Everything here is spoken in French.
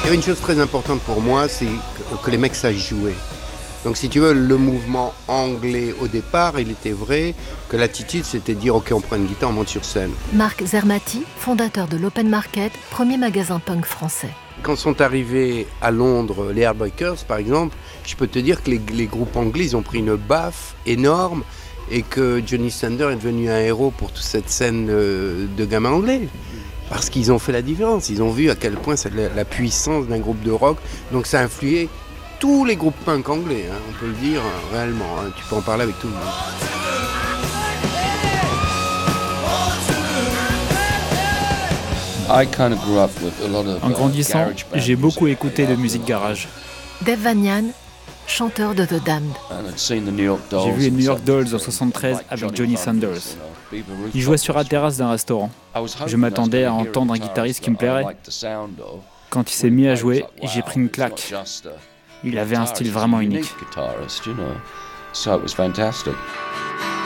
y avait une chose très importante pour moi, c'est que les mecs sachent jouer. Donc si tu veux, le mouvement anglais au départ, il était vrai que l'attitude c'était de dire ok, on prend une guitare, on monte sur scène. Marc Zermati, fondateur de l'Open Market, premier magasin punk français. Quand sont arrivés à Londres les Heartbreakers par exemple, je peux te dire que les groupes anglais ils ont pris une baffe énorme et que Johnny Thunder est devenu un héros pour toute cette scène de gamins anglais. Parce qu'ils ont fait la différence, ils ont vu à quel point c'est la puissance d'un groupe de rock, donc ça a influé tous les groupes punk anglais, hein, on peut le dire réellement, hein, tu peux en parler avec tout le monde. En grandissant, j'ai beaucoup écouté de musique garage. Dave Vanian, chanteur de The Damned. J'ai vu les New York Dolls en 73 avec Johnny Thunders. Il jouait sur la terrasse d'un restaurant. Je m'attendais à entendre un guitariste qui me plairait. Quand il s'est mis à jouer, j'ai pris une claque. Il avait un style vraiment unique.